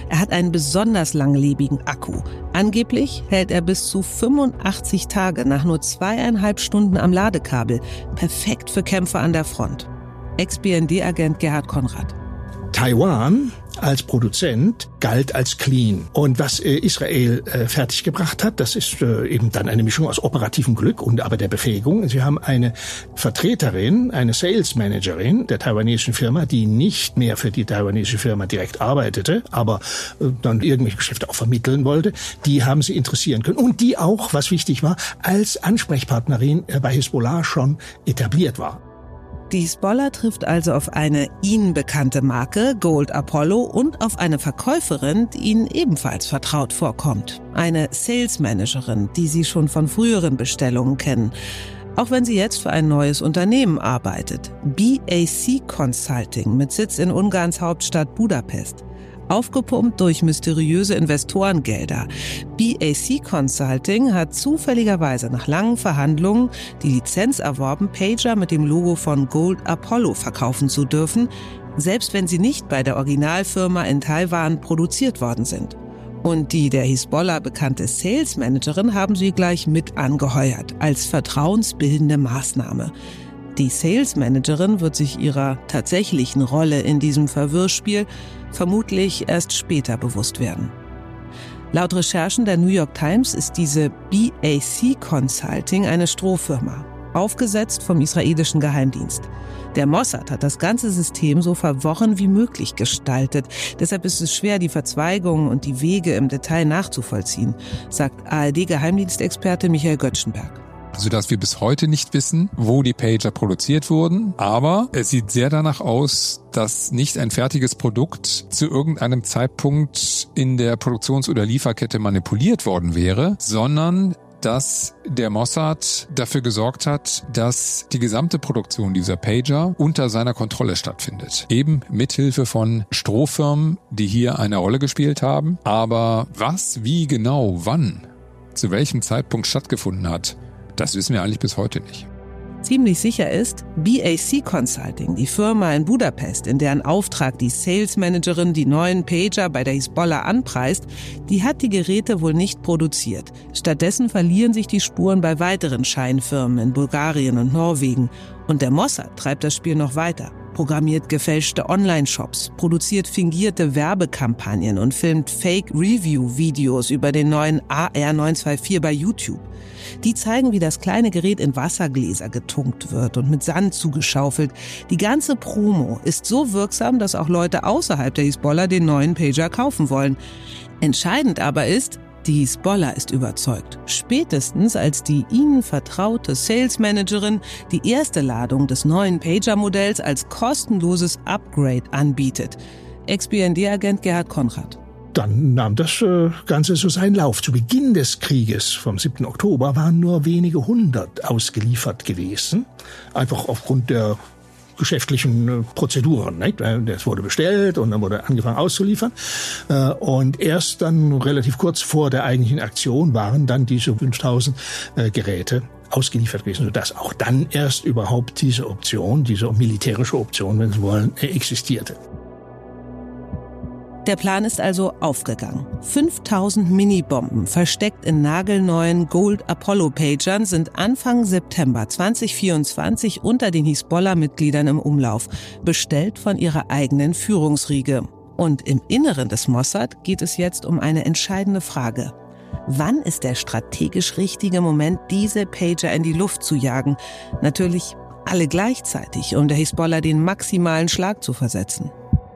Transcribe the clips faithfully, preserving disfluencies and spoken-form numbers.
Er hat einen besonders langlebigen Akku. Angeblich hält er bis zu fünfundachtzig Tage nach nur zweieinhalb Stunden am Ladekabel. Perfekt für Kämpfer an der Front. Ex-B N D-Agent Gerhard Konrad. Taiwan als Produzent galt als clean. Und was äh, Israel äh, fertiggebracht hat, das ist äh, eben dann eine Mischung aus operativem Glück und aber der Befähigung. Sie haben eine Vertreterin, eine Sales Managerin der taiwanesischen Firma, die nicht mehr für die taiwanesische Firma direkt arbeitete, aber äh, dann irgendwelche Geschäfte auch vermitteln wollte. Die haben sie interessieren können. Und die auch, was wichtig war, als Ansprechpartnerin äh, bei Hisbollah schon etabliert war. Die Hisbollah trifft also auf eine ihnen bekannte Marke, Gold Apollo, und auf eine Verkäuferin, die ihnen ebenfalls vertraut vorkommt. Eine Sales Managerin, die sie schon von früheren Bestellungen kennen. Auch wenn sie jetzt für ein neues Unternehmen arbeitet. B A C Consulting mit Sitz in Ungarns Hauptstadt Budapest. Aufgepumpt durch mysteriöse Investorengelder. B A C Consulting hat zufälligerweise nach langen Verhandlungen die Lizenz erworben, Pager mit dem Logo von Gold Apollo verkaufen zu dürfen, selbst wenn sie nicht bei der Originalfirma in Taiwan produziert worden sind. Und die der Hisbollah bekannte Sales Managerin haben sie gleich mit angeheuert, als vertrauensbildende Maßnahme. Die Sales Managerin wird sich ihrer tatsächlichen Rolle in diesem Verwirrspiel vermutlich erst später bewusst werden. Laut Recherchen der New York Times ist diese B A C Consulting eine Strohfirma, aufgesetzt vom israelischen Geheimdienst. Der Mossad hat das ganze System so verworren wie möglich gestaltet. Deshalb ist es schwer, die Verzweigungen und die Wege im Detail nachzuvollziehen, sagt A R D-Geheimdienstexperte Michael Göttschenberg. Sodass wir bis heute nicht wissen, wo die Pager produziert wurden. Aber es sieht sehr danach aus, dass nicht ein fertiges Produkt zu irgendeinem Zeitpunkt in der Produktions- oder Lieferkette manipuliert worden wäre, sondern dass der Mossad dafür gesorgt hat, dass die gesamte Produktion dieser Pager unter seiner Kontrolle stattfindet. Eben mithilfe von Strohfirmen, die hier eine Rolle gespielt haben. Aber was, wie genau, wann, zu welchem Zeitpunkt stattgefunden hat, das wissen wir eigentlich bis heute nicht. Ziemlich sicher ist, B A C Consulting, die Firma in Budapest, in deren Auftrag die Sales Managerin die neuen Pager bei der Hisbollah anpreist, die hat die Geräte wohl nicht produziert. Stattdessen verlieren sich die Spuren bei weiteren Scheinfirmen in Bulgarien und Norwegen. Und der Mossad treibt das Spiel noch weiter. Programmiert gefälschte Online-Shops, produziert fingierte Werbekampagnen und filmt Fake-Review-Videos über den neuen A R neun zwei vier bei YouTube. Die zeigen, wie das kleine Gerät in Wassergläser getunkt wird und mit Sand zugeschaufelt. Die ganze Promo ist so wirksam, dass auch Leute außerhalb der Hisbollah den neuen Pager kaufen wollen. Entscheidend aber ist, die Hisbollah ist überzeugt. Spätestens als die ihnen vertraute Sales Managerin die erste Ladung des neuen Pager-Modells als kostenloses Upgrade anbietet. Ex-B N D-Agent Gerhard Konrad. Dann nahm das äh, Ganze so seinen Lauf. Zu Beginn des Krieges vom siebten Oktober waren nur wenige hundert ausgeliefert gewesen. Einfach aufgrund der geschäftlichen Prozeduren. Nicht? Das wurde bestellt und dann wurde angefangen auszuliefern. Und erst dann relativ kurz vor der eigentlichen Aktion waren dann diese fünftausend Geräte ausgeliefert gewesen, sodass auch dann erst überhaupt diese Option, diese militärische Option, wenn Sie wollen, existierte. Der Plan ist also aufgegangen. fünftausend Minibomben, versteckt in nagelneuen Gold Apollo Pagern, sind Anfang September zweitausendvierundzwanzig unter den Hisbollah-Mitgliedern im Umlauf, bestellt von ihrer eigenen Führungsriege. Und im Inneren des Mossad geht es jetzt um eine entscheidende Frage. Wann ist der strategisch richtige Moment, diese Pager in die Luft zu jagen? Natürlich alle gleichzeitig, um der Hisbollah den maximalen Schlag zu versetzen.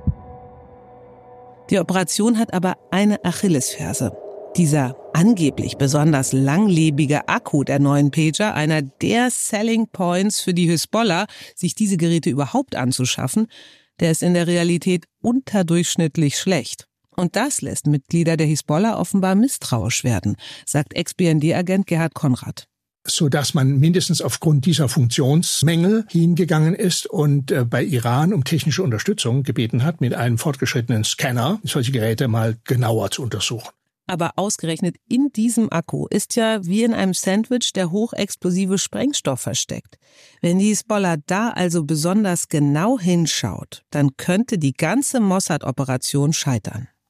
Die Operation hat aber eine Achillesferse. Dieser angeblich besonders langlebige Akku der neuen Pager, einer der Selling Points für die Hisbollah, sich diese Geräte überhaupt anzuschaffen, der ist in der Realität unterdurchschnittlich schlecht. Und das lässt Mitglieder der Hisbollah offenbar misstrauisch werden, sagt Ex-B N D-Agent Gerhard Konrad. So dass man mindestens aufgrund dieser Funktionsmängel hingegangen ist und äh, bei Iran um technische Unterstützung gebeten hat, mit einem fortgeschrittenen Scanner solche Geräte mal genauer zu untersuchen. Aber ausgerechnet in diesem Akku ist ja wie in einem Sandwich der hochexplosive Sprengstoff versteckt. Wenn die Hisbollah da also besonders genau hinschaut, dann könnte die ganze Mossad-Operation scheitern.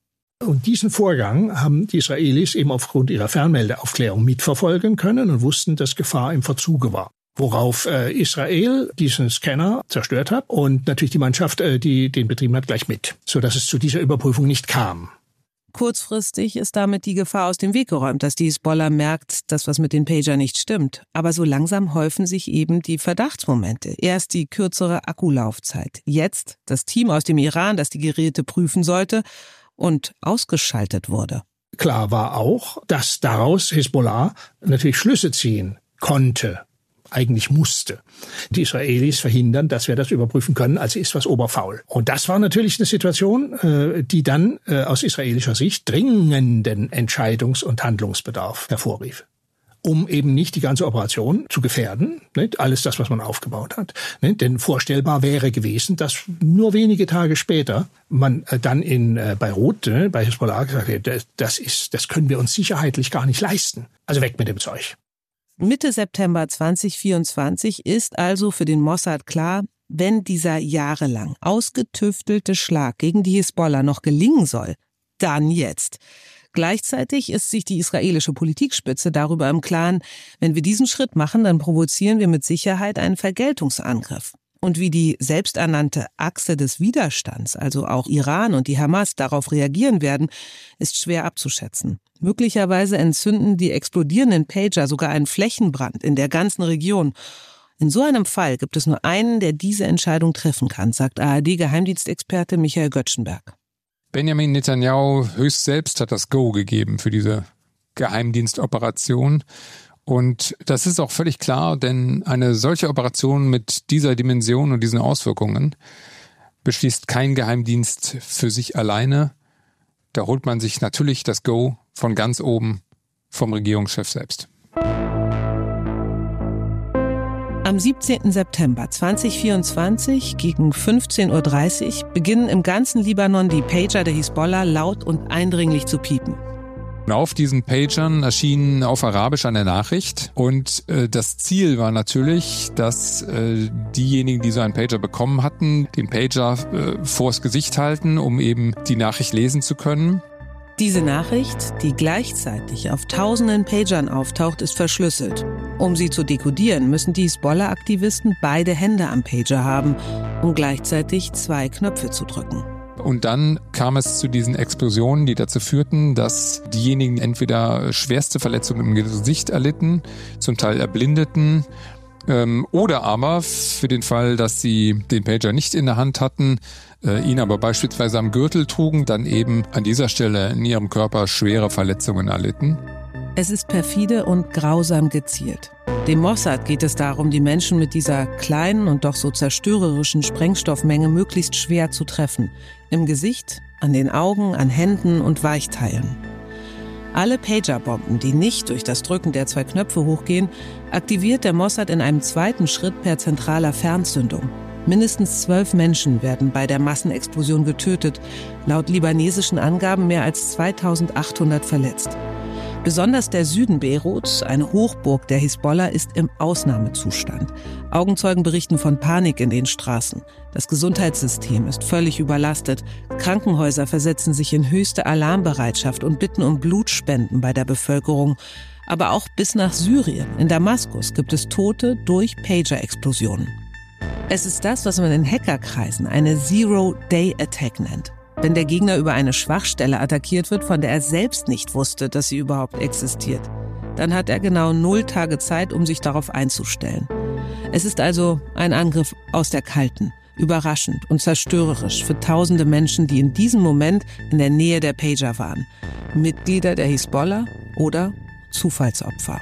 Und diesen Vorgang haben die Israelis eben aufgrund ihrer Fernmeldeaufklärung mitverfolgen können und wussten, dass Gefahr im Verzuge war. Worauf äh, Israel diesen Scanner zerstört hat und natürlich die Mannschaft, äh, die den betrieben hat, gleich mit, sodass es zu dieser Überprüfung nicht kam. Kurzfristig ist damit die Gefahr aus dem Weg geräumt, dass die Hisbollah merkt, dass was mit den Pager nicht stimmt. Aber so langsam häufen sich eben die Verdachtsmomente. Erst die kürzere Akkulaufzeit. Jetzt das Team aus dem Iran, das die Geräte prüfen sollte und ausgeschaltet wurde. Klar war auch, dass daraus Hisbollah natürlich Schlüsse ziehen konnte. Eigentlich musste. Die Israelis verhindern, dass wir das überprüfen können, also ist was oberfaul. Und das war natürlich eine Situation, die dann aus israelischer Sicht dringenden Entscheidungs- und Handlungsbedarf hervorrief. Um eben nicht die ganze Operation zu gefährden, nicht? Alles das, was man aufgebaut hat. Nicht? Denn vorstellbar wäre gewesen, dass nur wenige Tage später man dann in Beirut bei Hisbollah gesagt hätte, das ist, das können wir uns sicherheitlich gar nicht leisten. Also weg mit dem Zeug. Mitte September zweitausendvierundzwanzig ist also für den Mossad klar, wenn dieser jahrelang ausgetüftelte Schlag gegen die Hisbollah noch gelingen soll, dann jetzt. Gleichzeitig ist sich die israelische Politikspitze darüber im Klaren, wenn wir diesen Schritt machen, dann provozieren wir mit Sicherheit einen Vergeltungsangriff. Und wie die selbsternannte Achse des Widerstands, also auch Iran und die Hamas, darauf reagieren werden, ist schwer abzuschätzen. Möglicherweise entzünden die explodierenden Pager sogar einen Flächenbrand in der ganzen Region. In so einem Fall gibt es nur einen, der diese Entscheidung treffen kann, sagt A R D-Geheimdienstexperte Michael Göttschenberg. Benjamin Netanyahu höchst selbst hat das Go gegeben für diese Geheimdienstoperation. Und das ist auch völlig klar, denn eine solche Operation mit dieser Dimension und diesen Auswirkungen beschließt kein Geheimdienst für sich alleine. Da holt man sich natürlich das Go von ganz oben vom Regierungschef selbst. Am siebzehnten September zweitausendvierundzwanzig gegen fünfzehn Uhr dreißig beginnen im ganzen Libanon die Pager der Hisbollah laut und eindringlich zu piepen. Auf diesen Pagern erschien auf Arabisch eine Nachricht und äh, das Ziel war natürlich, dass äh, diejenigen, die so einen Pager bekommen hatten, den Pager äh, vors Gesicht halten, um eben die Nachricht lesen zu können. Diese Nachricht, die gleichzeitig auf tausenden Pagern auftaucht, ist verschlüsselt. Um sie zu dekodieren, müssen die Hisbollah-Aktivisten beide Hände am Pager haben, um gleichzeitig zwei Knöpfe zu drücken. Und dann kam es zu diesen Explosionen, die dazu führten, dass diejenigen entweder schwerste Verletzungen im Gesicht erlitten, zum Teil erblindeten, ähm, oder aber für den Fall, dass sie den Pager nicht in der Hand hatten, äh, ihn aber beispielsweise am Gürtel trugen, dann eben an dieser Stelle in ihrem Körper schwere Verletzungen erlitten. Es ist perfide und grausam gezielt. Dem Mossad geht es darum, die Menschen mit dieser kleinen und doch so zerstörerischen Sprengstoffmenge möglichst schwer zu treffen. Im Gesicht, an den Augen, an Händen und Weichteilen. Alle Pagerbomben, die nicht durch das Drücken der zwei Knöpfe hochgehen, aktiviert der Mossad in einem zweiten Schritt per zentraler Fernzündung. Mindestens zwölf Menschen werden bei der Massenexplosion getötet, laut libanesischen Angaben mehr als zweitausendachthundert verletzt. Besonders der Süden Beiruts, eine Hochburg der Hisbollah, ist im Ausnahmezustand. Augenzeugen berichten von Panik in den Straßen. Das Gesundheitssystem ist völlig überlastet. Krankenhäuser versetzen sich in höchste Alarmbereitschaft und bitten um Blutspenden bei der Bevölkerung. Aber auch bis nach Syrien, in Damaskus, gibt es Tote durch Pager-Explosionen. Es ist das, was man in Hackerkreisen eine Zero-Day-Attack nennt. Wenn der Gegner über eine Schwachstelle attackiert wird, von der er selbst nicht wusste, dass sie überhaupt existiert, dann hat er genau null Tage Zeit, um sich darauf einzustellen. Es ist also ein Angriff aus der Kalten, überraschend und zerstörerisch für tausende Menschen, die in diesem Moment in der Nähe der Pager waren. Mitglieder der Hisbollah oder Zufallsopfer.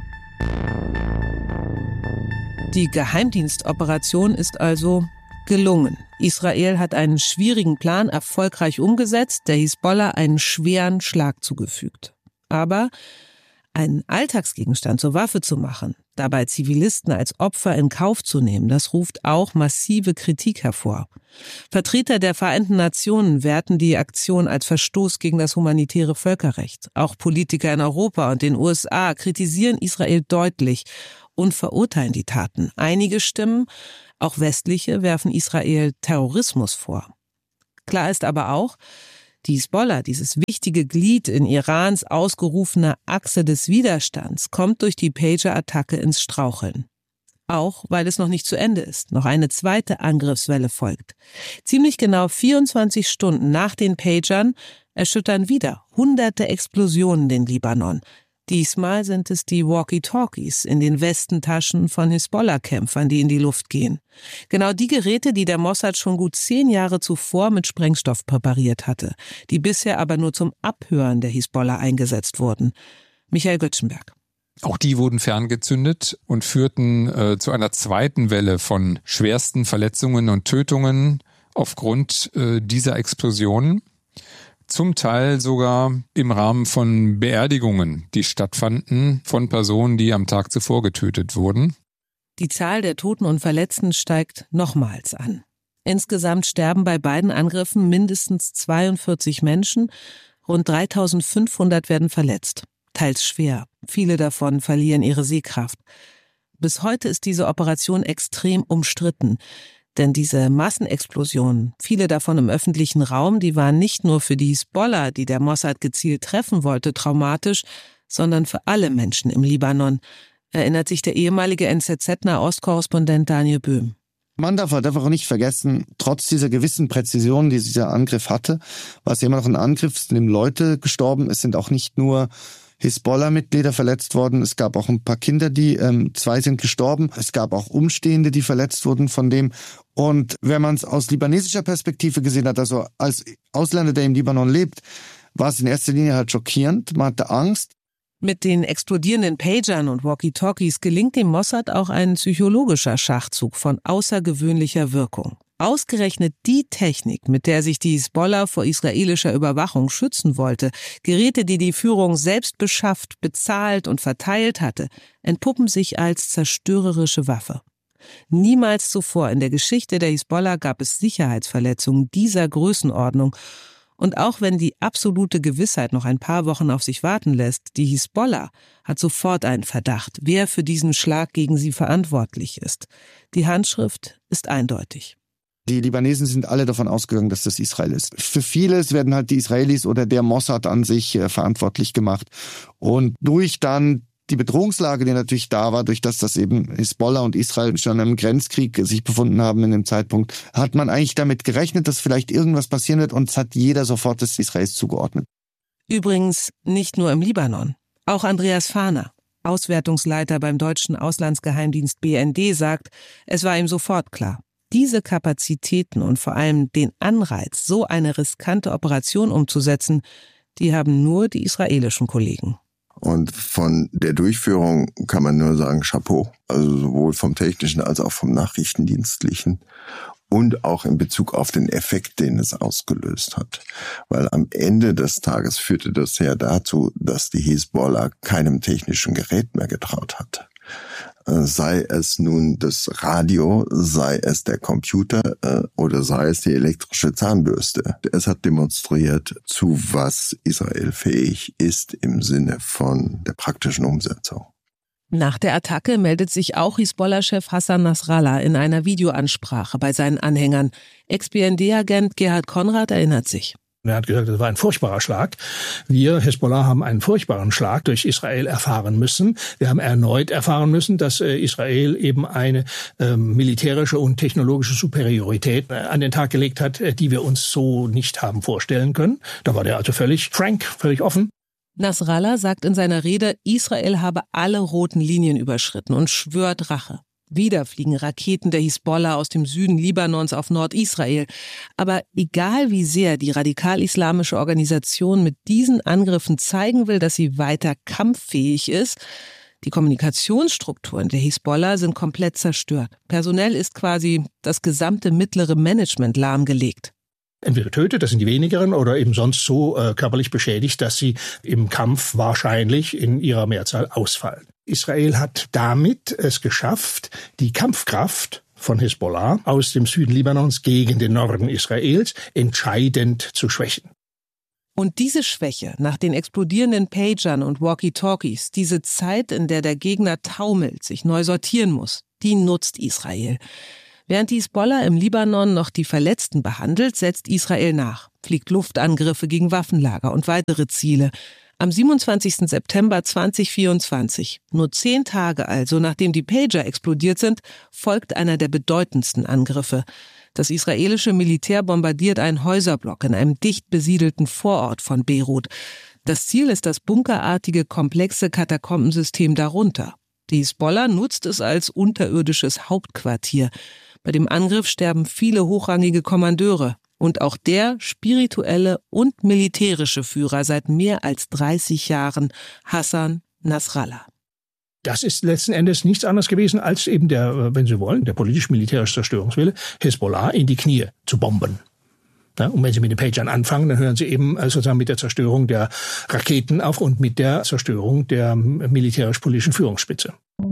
Die Geheimdienstoperation ist also gelungen. Israel hat einen schwierigen Plan erfolgreich umgesetzt, der Hisbollah einen schweren Schlag zugefügt. Aber einen Alltagsgegenstand zur Waffe zu machen, dabei Zivilisten als Opfer in Kauf zu nehmen, das ruft auch massive Kritik hervor. Vertreter der Vereinten Nationen werten die Aktion als Verstoß gegen das humanitäre Völkerrecht. Auch Politiker in Europa und den U S A kritisieren Israel deutlich und verurteilen die Taten. Einige Stimmen, auch westliche, werfen Israel Terrorismus vor. Klar ist aber auch, Die Hisbollah, dieses wichtige Glied in Irans ausgerufener Achse des Widerstands, kommt durch die Pager-Attacke ins Straucheln. Auch weil es noch nicht zu Ende ist. Noch eine zweite Angriffswelle folgt. Ziemlich genau vierundzwanzig Stunden nach den Pagern erschüttern wieder hunderte Explosionen den Libanon. Diesmal sind es die Walkie-Talkies in den Westentaschen von Hisbollah-Kämpfern, die in die Luft gehen. Genau die Geräte, die der Mossad schon gut zehn Jahre zuvor mit Sprengstoff präpariert hatte, die bisher aber nur zum Abhören der Hisbollah eingesetzt wurden. Michael Göttschenberg. Auch die wurden ferngezündet und führten äh, zu einer zweiten Welle von schwersten Verletzungen und Tötungen aufgrund äh, dieser Explosionen. Zum Teil sogar im Rahmen von Beerdigungen, die stattfanden von Personen, die am Tag zuvor getötet wurden. Die Zahl der Toten und Verletzten steigt nochmals an. Insgesamt sterben bei beiden Angriffen mindestens zweiundvierzig Menschen, rund dreitausendfünfhundert werden verletzt. Teils schwer. Viele davon verlieren ihre Sehkraft. Bis heute ist diese Operation extrem umstritten. Denn diese Massenexplosionen, viele davon im öffentlichen Raum, die waren nicht nur für die Hisbollah, die der Mossad gezielt treffen wollte, traumatisch, sondern für alle Menschen im Libanon, erinnert sich der ehemalige N Z Z-Nahostkorrespondent Daniel Böhm. Man darf halt einfach nicht vergessen, trotz dieser gewissen Präzision, die dieser Angriff hatte, war es immer noch ein Angriff, es sind Leute gestorben, es sind auch nicht nur Hisbollah-Mitglieder verletzt worden. Es gab auch ein paar Kinder, die, ähm, zwei sind gestorben. Es gab auch Umstehende, die verletzt wurden von dem. Und wenn man es aus libanesischer Perspektive gesehen hat, also als Ausländer, der im Libanon lebt, war es in erster Linie halt schockierend. Man hatte Angst. Mit den explodierenden Pagern und Walkie-Talkies gelingt dem Mossad auch ein psychologischer Schachzug von außergewöhnlicher Wirkung. Ausgerechnet die Technik, mit der sich die Hisbollah vor israelischer Überwachung schützen wollte, Geräte, die die Führung selbst beschafft, bezahlt und verteilt hatte, entpuppen sich als zerstörerische Waffe. Niemals zuvor in der Geschichte der Hisbollah gab es Sicherheitsverletzungen dieser Größenordnung. Und auch wenn die absolute Gewissheit noch ein paar Wochen auf sich warten lässt, die Hisbollah hat sofort einen Verdacht, wer für diesen Schlag gegen sie verantwortlich ist. Die Handschrift ist eindeutig. Die Libanesen sind alle davon ausgegangen, dass das Israel ist. Für vieles werden halt die Israelis oder der Mossad an sich äh, verantwortlich gemacht. Und durch dann die Bedrohungslage, die natürlich da war, durch das, dass eben Hisbollah und Israel schon im Grenzkrieg sich befunden haben in dem Zeitpunkt, hat man eigentlich damit gerechnet, dass vielleicht irgendwas passieren wird, und es hat jeder sofort des Israels zugeordnet. Übrigens nicht nur im Libanon. Auch Andreas Fahner, Auswertungsleiter beim deutschen Auslandsgeheimdienst B N D, sagt, es war ihm sofort klar. Diese Kapazitäten und vor allem den Anreiz, so eine riskante Operation umzusetzen, die haben nur die israelischen Kollegen. Und von der Durchführung kann man nur sagen Chapeau, also sowohl vom technischen als auch vom nachrichtendienstlichen und auch in Bezug auf den Effekt, den es ausgelöst hat. Weil am Ende des Tages führte das ja dazu, dass die Hisbollah keinem technischen Gerät mehr getraut hat. Sei es nun das Radio, sei es der Computer äh, oder sei es die elektrische Zahnbürste. Es hat demonstriert, zu was Israel fähig ist im Sinne von der praktischen Umsetzung. Nach der Attacke meldet sich auch Hisbollah-Chef Hassan Nasrallah in einer Videoansprache bei seinen Anhängern. Ex-B N D-Agent Gerhard Konrad erinnert sich. Er hat gesagt, das war ein furchtbarer Schlag. Wir, Hisbollah, haben einen furchtbaren Schlag durch Israel erfahren müssen. Wir haben erneut erfahren müssen, dass äh, Israel eben eine äh, militärische und technologische Superiorität äh, an den Tag gelegt hat, äh, die wir uns so nicht haben vorstellen können. Da war der also völlig frank, völlig offen. Nasrallah sagt in seiner Rede, Israel habe alle roten Linien überschritten und schwört Rache. Wieder fliegen Raketen der Hisbollah aus dem Süden Libanons auf Nordisrael. Aber egal wie sehr die radikal-islamische Organisation mit diesen Angriffen zeigen will, dass sie weiter kampffähig ist, die Kommunikationsstrukturen der Hisbollah sind komplett zerstört. Personell ist quasi das gesamte mittlere Management lahmgelegt. Entweder tötet, das sind die wenigeren, oder eben sonst so äh, körperlich beschädigt, dass sie im Kampf wahrscheinlich in ihrer Mehrzahl ausfallen. Israel hat damit es geschafft, die Kampfkraft von Hisbollah aus dem Süden Libanons gegen den Norden Israels entscheidend zu schwächen. Und diese Schwäche nach den explodierenden Pagern und Walkie-Talkies, diese Zeit, in der der Gegner taumelt, sich neu sortieren muss, die nutzt Israel. Während die Hisbollah im Libanon noch die Verletzten behandelt, setzt Israel nach, fliegt Luftangriffe gegen Waffenlager und weitere Ziele. Am siebenundzwanzigsten September zweitausendvierundzwanzig, nur zehn Tage also nachdem die Pager explodiert sind, folgt einer der bedeutendsten Angriffe. Das israelische Militär bombardiert einen Häuserblock in einem dicht besiedelten Vorort von Beirut. Das Ziel ist das bunkerartige, komplexe Katakombensystem darunter. Die Hisbollah nutzt es als unterirdisches Hauptquartier. Bei dem Angriff sterben viele hochrangige Kommandeure. Und auch der spirituelle und militärische Führer seit mehr als dreißig Jahren, Hassan Nasrallah. Das ist letzten Endes nichts anderes gewesen, als eben der, wenn Sie wollen, der politisch-militärische Zerstörungswille, Hisbollah in die Knie zu bomben. Ja, und wenn Sie mit den Pagern anfangen, dann hören Sie eben sozusagen mit der Zerstörung der Raketen auf und mit der Zerstörung der militärisch-politischen Führungsspitze.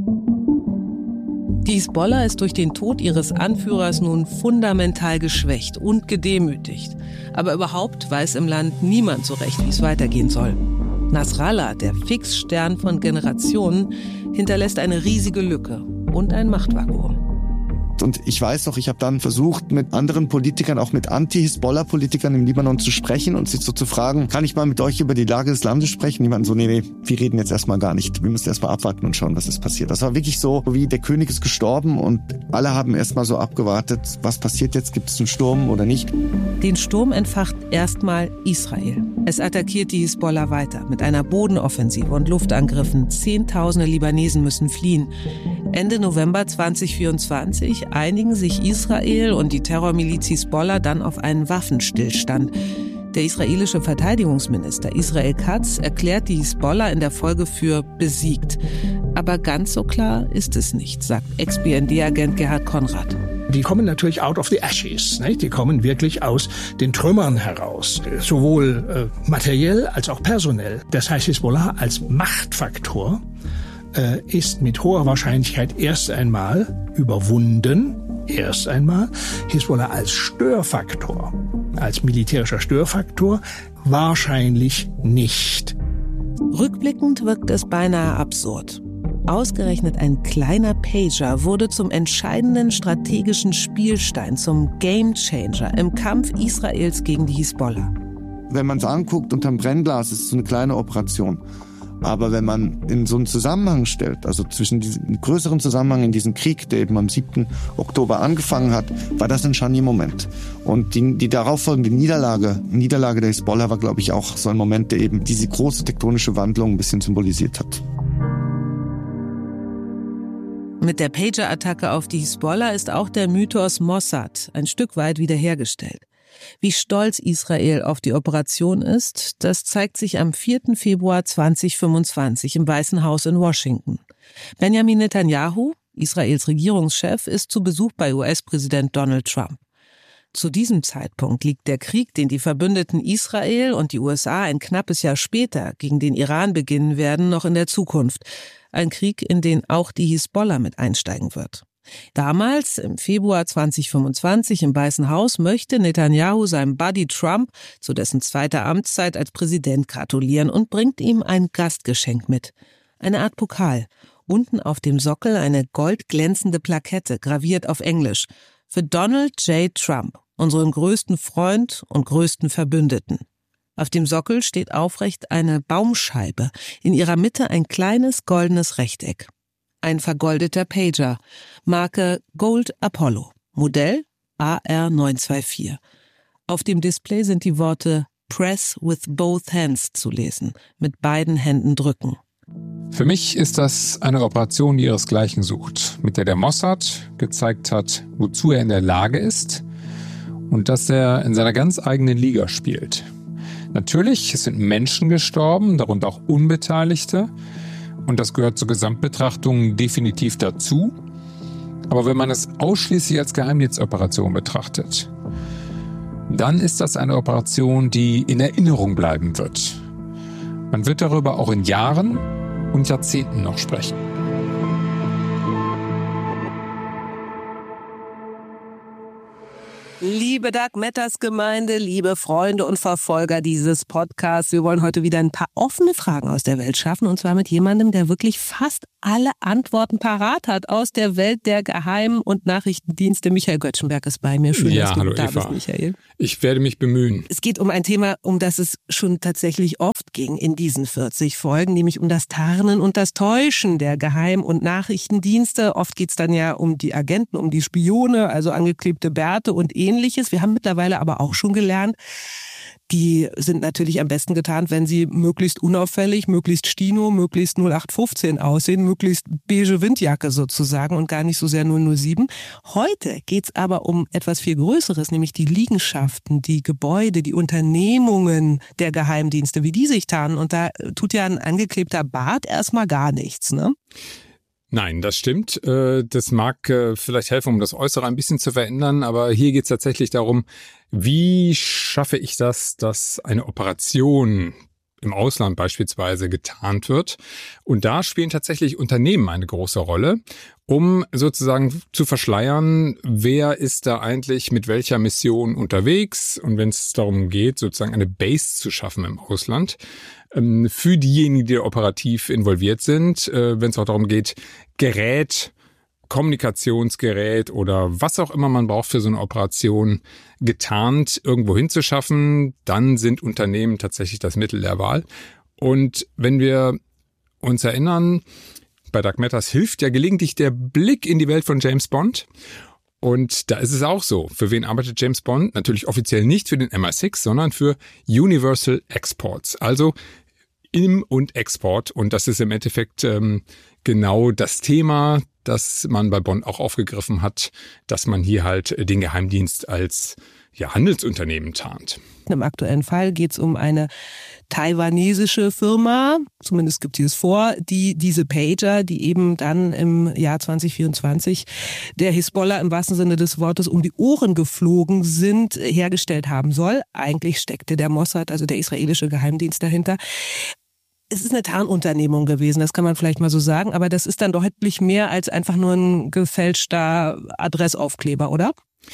Die Hisbollah ist durch den Tod ihres Anführers nun fundamental geschwächt und gedemütigt. Aber überhaupt weiß im Land niemand so recht, wie es weitergehen soll. Nasrallah, der Fixstern von Generationen, hinterlässt eine riesige Lücke und ein Machtvakuum. Und ich weiß noch, ich habe dann versucht, mit anderen Politikern, auch mit Anti-Hisbollah-Politikern im Libanon zu sprechen und sie so zu fragen, kann ich mal mit euch über die Lage des Landes sprechen? Die meinten so, nee, nee, wir reden jetzt erstmal gar nicht. Wir müssen erstmal abwarten und schauen, was ist passiert. Das war wirklich so, wie der König ist gestorben und alle haben erstmal so abgewartet, was passiert jetzt, gibt es einen Sturm oder nicht? Den Sturm entfacht erstmal Israel. Es attackiert die Hisbollah weiter mit einer Bodenoffensive und Luftangriffen. Zehntausende Libanesen müssen fliehen. Ende November zweitausendvierundzwanzig einigen sich Israel und die Terrormiliz Hisbollah dann auf einen Waffenstillstand. Der israelische Verteidigungsminister Israel Katz erklärt die Hisbollah in der Folge für besiegt. Aber ganz so klar ist es nicht, sagt Ex-B N D-Agent Gerhard Konrad. Die kommen natürlich out of the ashes, ne? Die kommen wirklich aus den Trümmern heraus, sowohl äh, materiell als auch personell. Das heißt, Hisbollah als Machtfaktor äh, ist mit hoher Wahrscheinlichkeit erst einmal überwunden, erst einmal. Hisbollah als Störfaktor, als militärischer Störfaktor wahrscheinlich nicht. Rückblickend wirkt es beinahe absurd. Ausgerechnet ein kleiner Pager wurde zum entscheidenden strategischen Spielstein, zum Gamechanger im Kampf Israels gegen die Hisbollah. Wenn man es anguckt unterm Brennglas, ist es so eine kleine Operation. Aber wenn man in so einen Zusammenhang stellt, also zwischen diesem größeren Zusammenhang in diesem Krieg, der eben am siebten Oktober angefangen hat, war das ein Scharniermoment. Und die, die darauffolgende Niederlage, Niederlage der Hisbollah war, glaube ich, auch so ein Moment, der eben diese große tektonische Wandlung ein bisschen symbolisiert hat. Mit der Pager-Attacke auf die Hisbollah ist auch der Mythos Mossad ein Stück weit wiederhergestellt. Wie stolz Israel auf die Operation ist, das zeigt sich am vierten Februar zweitausendfünfundzwanzig im Weißen Haus in Washington. Benjamin Netanyahu, Israels Regierungschef, ist zu Besuch bei U S-Präsident Donald Trump. Zu diesem Zeitpunkt liegt der Krieg, den die Verbündeten Israel und die U S A ein knappes Jahr später gegen den Iran beginnen werden, noch in der Zukunft. Ein Krieg, in den auch die Hisbollah mit einsteigen wird. Damals, im Februar zweitausendfünfundzwanzig im Weißen Haus, möchte Netanyahu seinem Buddy Trump zu dessen zweiter Amtszeit als Präsident gratulieren und bringt ihm ein Gastgeschenk mit. Eine Art Pokal. Unten auf dem Sockel eine goldglänzende Plakette, graviert auf Englisch. Für Donald J. Trump, unseren größten Freund und größten Verbündeten. Auf dem Sockel steht aufrecht eine Baumscheibe, in ihrer Mitte ein kleines goldenes Rechteck. Ein vergoldeter Pager, Marke Gold Apollo, Modell A R neun zwei vier. Auf dem Display sind die Worte Press with both hands zu lesen, mit beiden Händen drücken. Für mich ist das eine Operation, die ihresgleichen sucht, mit der der Mossad gezeigt hat, wozu er in der Lage ist und dass er in seiner ganz eigenen Liga spielt. Natürlich, es sind Menschen gestorben, darunter auch Unbeteiligte, und das gehört zur Gesamtbetrachtung definitiv dazu. Aber wenn man es ausschließlich als Geheimdienstoperation betrachtet, dann ist das eine Operation, die in Erinnerung bleiben wird. Man wird darüber auch in Jahren und Jahrzehnten noch sprechen. Liebe Dark Matters Gemeinde, liebe Freunde und Verfolger dieses Podcasts, wir wollen heute wieder ein paar offene Fragen aus der Welt schaffen, und zwar mit jemandem, der wirklich fast alle Antworten parat hat aus der Welt der Geheim- und Nachrichtendienste. Michael Göttschenberg ist bei mir. Schön, ja, dass du hallo da Eva. bist, Michael. Ich werde mich bemühen. Es geht um ein Thema, um das es schon tatsächlich oft ging in diesen vierzig Folgen, nämlich um das Tarnen und das Täuschen der Geheim- und Nachrichtendienste. Oft geht es dann ja um die Agenten, um die Spione, also angeklebte Bärte und Ähnliches. Wir haben mittlerweile aber auch schon gelernt, die sind natürlich am besten getarnt, wenn sie möglichst unauffällig, möglichst Stino, möglichst null acht fünfzehn aussehen, möglichst beige Windjacke sozusagen und gar nicht so sehr null null sieben. Heute geht's aber um etwas viel Größeres, nämlich die Liegenschaften, die Gebäude, die Unternehmungen der Geheimdienste, wie die sich tarnen. Und da tut ja ein angeklebter Bart erstmal gar nichts, ne? Nein, das stimmt. Das mag vielleicht helfen, um das Äußere ein bisschen zu verändern, aber hier geht es tatsächlich darum, wie schaffe ich das, dass eine Operation im Ausland beispielsweise getarnt wird. Und da spielen tatsächlich Unternehmen eine große Rolle, um sozusagen zu verschleiern, wer ist da eigentlich mit welcher Mission unterwegs. Und wenn es darum geht, sozusagen eine Base zu schaffen im Ausland, für diejenigen, die operativ involviert sind, wenn es auch darum geht, Gerät, Kommunikationsgerät oder was auch immer man braucht für so eine Operation getarnt irgendwo hinzuschaffen, dann sind Unternehmen tatsächlich das Mittel der Wahl. Und wenn wir uns erinnern, bei Dark Matters hilft ja gelegentlich der Blick in die Welt von James Bond. Und da ist es auch so. Für wen arbeitet James Bond? Natürlich offiziell nicht für den M I sechs, sondern für Universal Exports. Also Im- und Export. Und das ist im Endeffekt ähm, genau das Thema, das man bei Bond auch aufgegriffen hat, dass man hier halt den Geheimdienst als ja, Handelsunternehmen tarnt. Im aktuellen Fall geht es um eine taiwanesische Firma, zumindest gibt sie es vor, die diese Pager, die eben dann im Jahr zwanzig vierundzwanzig der Hisbollah im wahrsten Sinne des Wortes um die Ohren geflogen sind, hergestellt haben soll. Eigentlich steckte der Mossad, also der israelische Geheimdienst, dahinter. Es ist eine Tarnunternehmung gewesen, das kann man vielleicht mal so sagen, aber das ist dann deutlich mehr als einfach nur ein gefälschter Adressaufkleber, oder?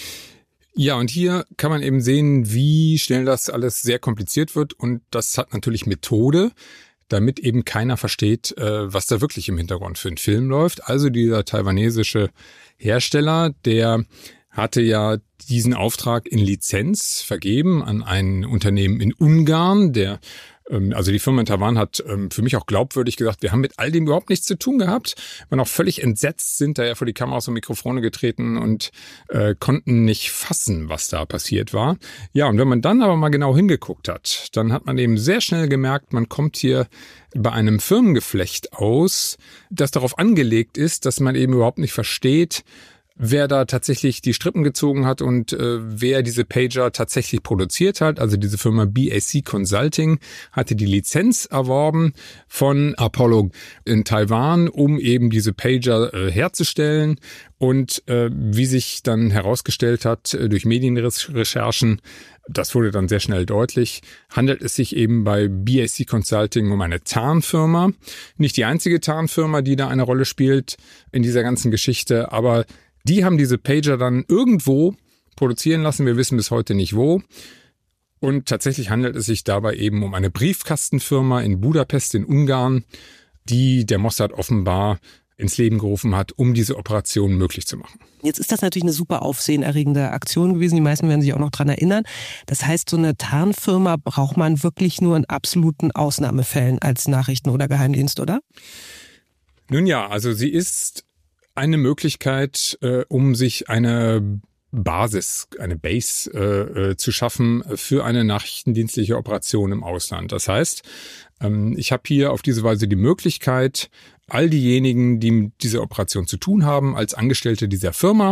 Ja, und hier kann man eben sehen, wie schnell das alles sehr kompliziert wird, und das hat natürlich Methode, damit eben keiner versteht, was da wirklich im Hintergrund für einen Film läuft. Also dieser taiwanesische Hersteller, der hatte ja diesen Auftrag in Lizenz vergeben an ein Unternehmen in Ungarn, der Also die Firma in Taiwan hat ähm, für mich auch glaubwürdig gesagt, wir haben mit all dem überhaupt nichts zu tun gehabt. Waren auch völlig entsetzt, sind da ja vor die Kameras und Mikrofone getreten und äh, konnten nicht fassen, was da passiert war. Ja, und wenn man dann aber mal genau hingeguckt hat, dann hat man eben sehr schnell gemerkt, man kommt hier bei einem Firmengeflecht aus, das darauf angelegt ist, dass man eben überhaupt nicht versteht, wer da tatsächlich die Strippen gezogen hat und äh, wer diese Pager tatsächlich produziert hat. Also diese Firma B A C Consulting hatte die Lizenz erworben von Apollo in Taiwan, um eben diese Pager äh, herzustellen. Und äh, wie sich dann herausgestellt hat äh, durch Medienrecherchen, das wurde dann sehr schnell deutlich, handelt es sich eben bei B A C Consulting um eine Tarnfirma. Nicht die einzige Tarnfirma, die da eine Rolle spielt in dieser ganzen Geschichte, aber die haben diese Pager dann irgendwo produzieren lassen. Wir wissen bis heute nicht wo. Und tatsächlich handelt es sich dabei eben um eine Briefkastenfirma in Budapest in Ungarn, die der Mossad offenbar ins Leben gerufen hat, um diese Operation möglich zu machen. Jetzt ist das natürlich eine super aufsehenerregende Aktion gewesen. Die meisten werden sich auch noch dran erinnern. Das heißt, so eine Tarnfirma braucht man wirklich nur in absoluten Ausnahmefällen als Nachrichten- oder Geheimdienst, oder? Nun ja, also sie ist eine Möglichkeit, äh, um sich eine Basis, eine Base äh, äh, zu schaffen für eine nachrichtendienstliche Operation im Ausland. Das heißt, ähm, ich habe hier auf diese Weise die Möglichkeit, all diejenigen, die mit dieser Operation zu tun haben, als Angestellte dieser Firma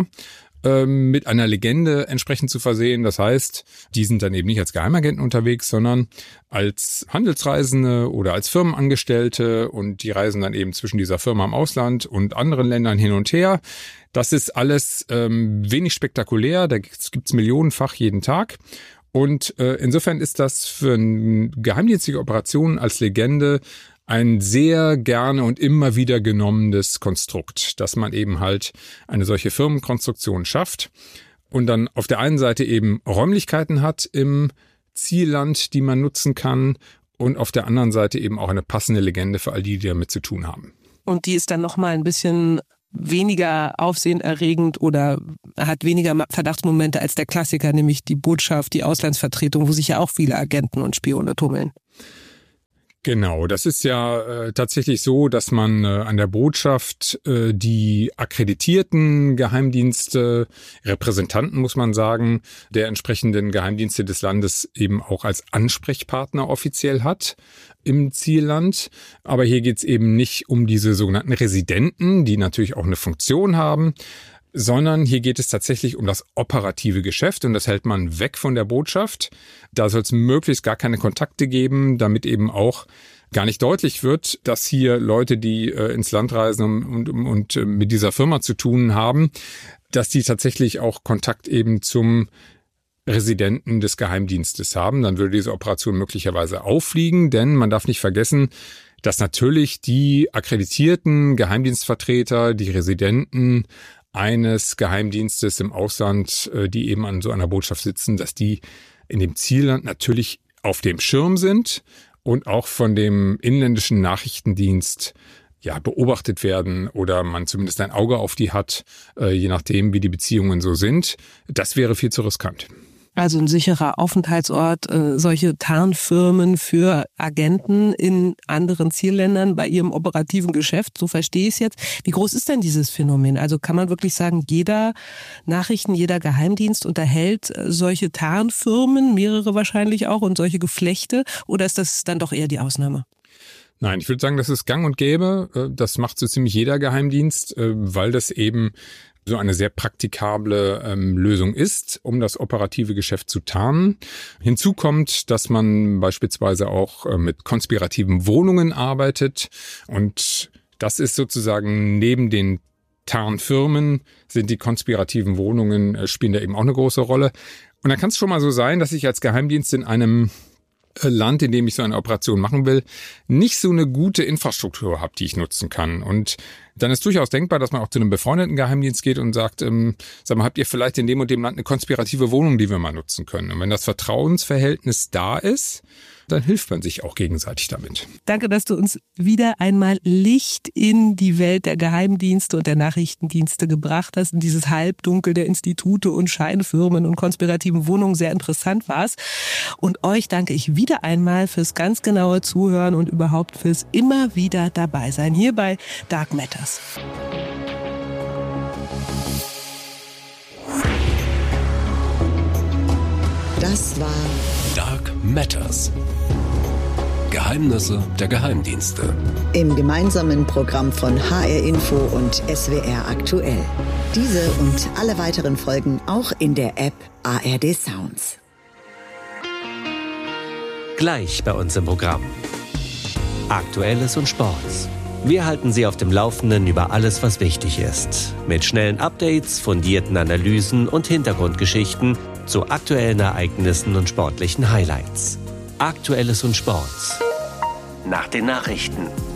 mit einer Legende entsprechend zu versehen. Das heißt, die sind dann eben nicht als Geheimagenten unterwegs, sondern als Handelsreisende oder als Firmenangestellte, und die reisen dann eben zwischen dieser Firma im Ausland und anderen Ländern hin und her. Das ist alles ähm, wenig spektakulär, da gibt's millionenfach jeden Tag. Und äh, insofern ist das für eine geheimdienstliche Operation als Legende ein sehr gerne und immer wieder genommenes Konstrukt, dass man eben halt eine solche Firmenkonstruktion schafft. und dann auf der einen Seite eben Räumlichkeiten hat im Zielland, die man nutzen kann, und auf der anderen Seite eben auch eine passende Legende für all die, die damit zu tun haben. Und die ist dann nochmal ein bisschen weniger aufsehenerregend oder hat weniger Verdachtsmomente als der Klassiker, nämlich die Botschaft, die Auslandsvertretung, wo sich ja auch viele Agenten und Spione tummeln. Genau, das ist ja äh, tatsächlich so, dass man äh, an der Botschaft äh, die akkreditierten Geheimdienste, Repräsentanten muss man sagen, der entsprechenden Geheimdienste des Landes eben auch als Ansprechpartner offiziell hat im Zielland. Aber hier geht's eben nicht um diese sogenannten Residenten, die natürlich auch eine Funktion haben, sondern hier geht es tatsächlich um das operative Geschäft und das hält man weg von der Botschaft. Da soll es möglichst gar keine Kontakte geben, damit eben auch gar nicht deutlich wird, dass hier Leute, die äh, ins Land reisen und, und, und äh, mit dieser Firma zu tun haben, dass die tatsächlich auch Kontakt eben zum Residenten des Geheimdienstes haben. Dann würde diese Operation möglicherweise auffliegen, denn man darf nicht vergessen, dass natürlich die akkreditierten Geheimdienstvertreter, die Residenten eines Geheimdienstes im Ausland, die eben an so einer Botschaft sitzen, dass die in dem Zielland natürlich auf dem Schirm sind und auch von dem inländischen Nachrichtendienst ja beobachtet werden oder man zumindest ein Auge auf die hat, je nachdem, wie die Beziehungen so sind. Das wäre viel zu riskant. Also ein sicherer Aufenthaltsort, äh, solche Tarnfirmen für Agenten in anderen Zielländern bei ihrem operativen Geschäft, so verstehe ich es jetzt. Wie groß ist denn dieses Phänomen? Also kann man wirklich sagen, jeder Nachrichten, jeder Geheimdienst unterhält solche Tarnfirmen, mehrere wahrscheinlich auch, und solche Geflechte, oder ist das dann doch eher die Ausnahme? Nein, ich würde sagen, das ist gang und gäbe. Das macht so ziemlich jeder Geheimdienst, weil das eben so eine sehr praktikable ähm, Lösung ist, um das operative Geschäft zu tarnen. Hinzu kommt, dass man beispielsweise auch äh, mit konspirativen Wohnungen arbeitet. Und das ist sozusagen neben den Tarnfirmen sind die konspirativen Wohnungen, äh, spielen da eben auch eine große Rolle. Und dann kann es schon mal so sein, dass ich als Geheimdienst in einem Land, in dem ich so eine Operation machen will, nicht so eine gute Infrastruktur habe, die ich nutzen kann. Und dann ist durchaus denkbar, dass man auch zu einem befreundeten Geheimdienst geht und sagt, ähm, sag mal, habt ihr vielleicht in dem und dem Land eine konspirative Wohnung, die wir mal nutzen können? Und wenn das Vertrauensverhältnis da ist, dann hilft man sich auch gegenseitig damit. Danke, dass du uns wieder einmal Licht in die Welt der Geheimdienste und der Nachrichtendienste gebracht hast, in dieses Halbdunkel der Institute und Scheinfirmen und konspirativen Wohnungen. Sehr interessant war's. Und euch danke ich wieder einmal fürs ganz genaue Zuhören und überhaupt fürs immer wieder dabei sein hier bei Dark Matters. Das war Dark Matters. Geheimnisse der Geheimdienste. Im gemeinsamen Programm von H R Info und S W R Aktuell. Diese und alle weiteren Folgen auch in der App A R D Sounds. Gleich bei uns im Programm. Aktuelles und Sports. Wir halten Sie auf dem Laufenden über alles, was wichtig ist. Mit schnellen Updates, fundierten Analysen und Hintergrundgeschichten zu aktuellen Ereignissen und sportlichen Highlights. Aktuelles und Sports. Nach den Nachrichten.